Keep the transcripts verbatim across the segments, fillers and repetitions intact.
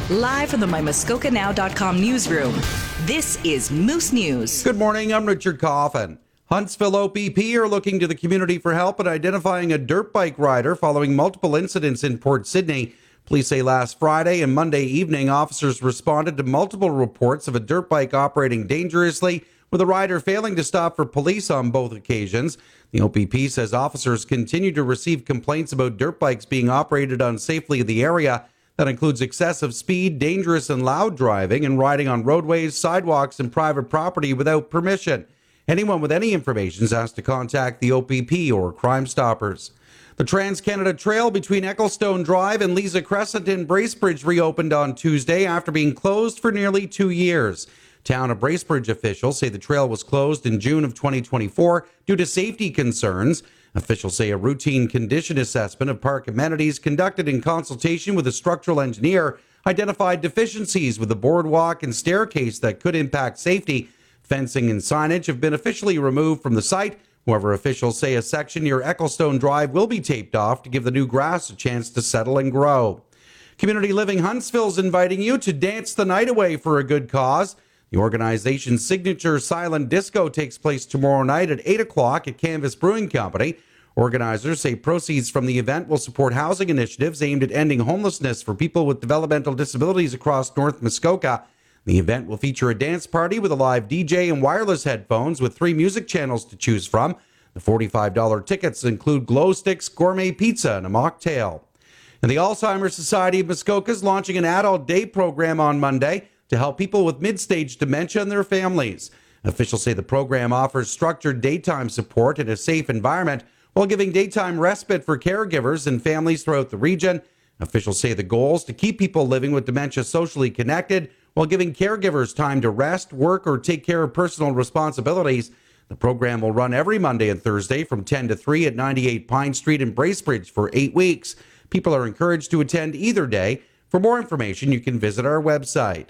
Live from the my muskoka now dot com newsroom, this is Moose News. Good morning, I'm Richard Coffin. Huntsville O P P are looking to the community for help in identifying a dirt bike rider following multiple incidents in Port Sydney. Police say last Friday and Monday evening, officers responded to multiple reports of a dirt bike operating dangerously, with a rider failing to stop for police on both occasions. The O P P says officers continue to receive complaints about dirt bikes being operated unsafely in the area. That includes excessive speed, dangerous and loud driving, and riding on roadways, sidewalks, and private property without permission. Anyone with any information is asked to contact the O P P or Crime Stoppers. The Trans-Canada Trail between Ecclestone Drive and Liza Crescent in Bracebridge reopened on Tuesday after being closed for nearly two years. Town of Bracebridge officials say the trail was closed in June of twenty twenty-four due to safety concerns. Officials say a routine condition assessment of park amenities conducted in consultation with a structural engineer identified deficiencies with the boardwalk and staircase that could impact safety. Fencing and signage have been officially removed from the site. However, officials say a section near Ecclestone Drive will be taped off to give the new grass a chance to settle and grow. Community Living Huntsville is inviting you to dance the night away for a good cause. The organization's signature silent disco takes place tomorrow night at eight o'clock at Canvas Brewing Company. Organizers say proceeds from the event will support housing initiatives aimed at ending homelessness for people with developmental disabilities across North Muskoka. The event will feature a dance party with a live D J and wireless headphones with three music channels to choose from. The forty-five dollars tickets include glow sticks, gourmet pizza, and a mocktail. And the Alzheimer's Society of Muskoka is launching an adult day program on Monday to help people with mid-stage dementia and their families. Officials say the program offers structured daytime support in a safe environment while giving daytime respite for caregivers and families throughout the region. Officials say the goal is to keep people living with dementia socially connected while giving caregivers time to rest, work, or take care of personal responsibilities. The program will run every Monday and Thursday from ten to three at ninety-eight Pine Street in Bracebridge for eight weeks. People are encouraged to attend either day. For more information, you can visit our website.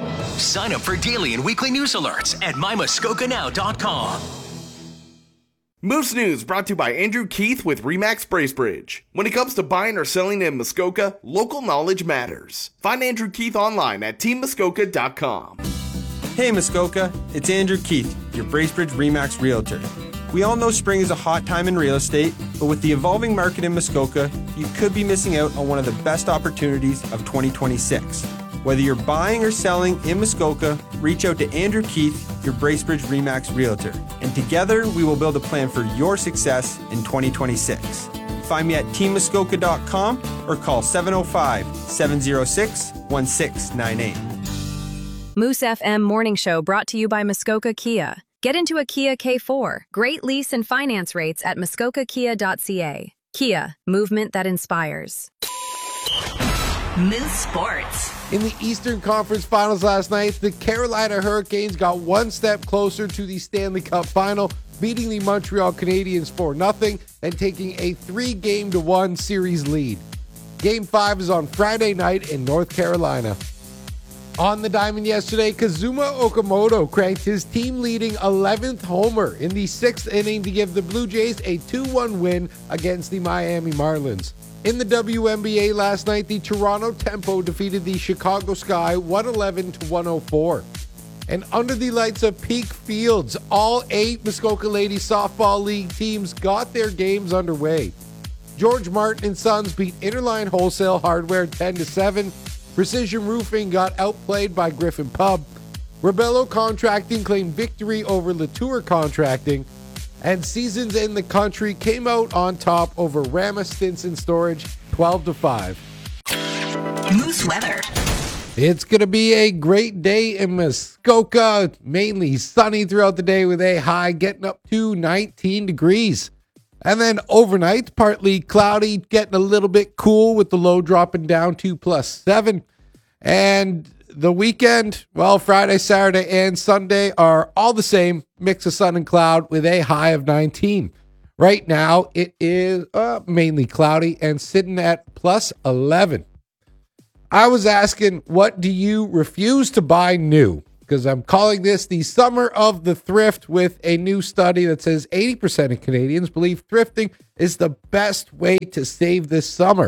Sign up for daily and weekly news alerts at my muskoka now dot com. Moose News brought to you by Andrew Keith with Remax Bracebridge. When it comes to buying or selling in Muskoka, local knowledge matters. Find Andrew Keith online at team muskoka dot com. Hey Muskoka, it's Andrew Keith, your Bracebridge Remax Realtor. We all know spring is a hot time in real estate, but with the evolving market in Muskoka, you could be missing out on one of the best opportunities of twenty twenty-six. Whether you're buying or selling in Muskoka, reach out to Andrew Keith, your Bracebridge Remax Realtor, and together we will build a plan for your success in twenty twenty-six. Find me at team muskoka dot com or call seven oh five, seven oh six, one six nine eight. Moose F M Morning Show brought to you by Muskoka Kia. Get into a Kia K four. Great lease and finance rates at muskoka kia dot c a. Kia, movement that inspires. Moose Sports. In the Eastern Conference Finals last night, the Carolina Hurricanes got one step closer to the Stanley Cup Final, beating the Montreal Canadiens four nothing and taking a three-game to one series lead. Game five is on Friday night in North Carolina. On the diamond yesterday, Kazuma Okamoto cranked his team-leading eleventh homer in the sixth inning to give the Blue Jays a two one win against the Miami Marlins. In the W N B A last night, the Toronto Tempo defeated the Chicago Sky one eleven to one oh four. And under the lights of Peak Fields, all eight Muskoka Ladies Softball League teams got their games underway. George Martin and Sons beat Interline Wholesale Hardware ten to seven. Precision Roofing got outplayed by Griffin Pub. Rebello Contracting claimed victory over Latour Contracting. And Seasons in the Country came out on top over Rama Stinson Storage twelve to five. Moose weather. It's going to be a great day in Muskoka. Mainly sunny throughout the day with a high getting up to nineteen degrees. And then overnight, partly cloudy, getting a little bit cool with the low dropping down to plus seven. And the weekend, well, Friday, Saturday, and Sunday are all the same. Mix of sun and cloud with a high of nineteen. Right now, it is uh, mainly cloudy and sitting at plus eleven. I was asking, what do you refuse to buy new? Because I'm calling this the summer of the thrift with a new study that says eighty percent of Canadians believe thrifting is the best way to save this summer.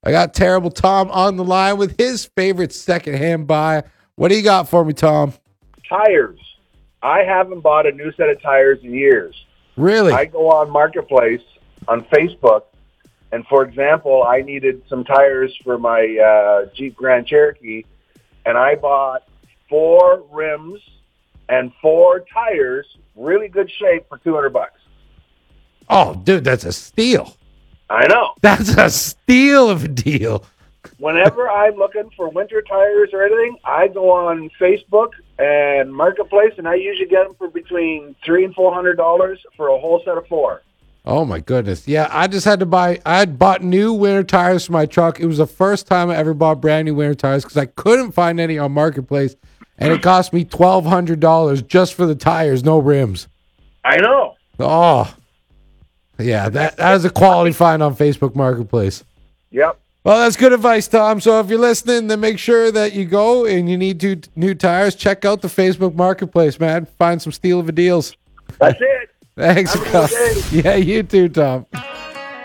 I got Terrible Tom on the line with his favorite secondhand buy. What do you got for me, Tom? Tires. I haven't bought a new set of tires in years. Really? I go on Marketplace on Facebook, and for example, I needed some tires for my uh, Jeep Grand Cherokee, and I bought four rims and four tires, really good shape, for two hundred bucks. Oh, dude, that's a steal. I know. That's a steal of a deal. Whenever I'm looking for winter tires or anything, I go on Facebook and Marketplace, and I usually get them for between three and four hundred dollars for a whole set of four. Oh my goodness! Yeah, I just had to buy. I had bought new winter tires for my truck. It was the first time I ever bought brand new winter tires because I couldn't find any on Marketplace, and it cost me twelve hundred dollars just for the tires, no rims. I know. Oh, yeah, that that is a quality find on Facebook Marketplace. Yep. Well, that's good advice, Tom. So if you're listening, then make sure that you go and you need two new tires. Check out the Facebook Marketplace, man. Find some steal of a deals. That's it. Thanks, Have a good Tom. day. Yeah, you too, Tom.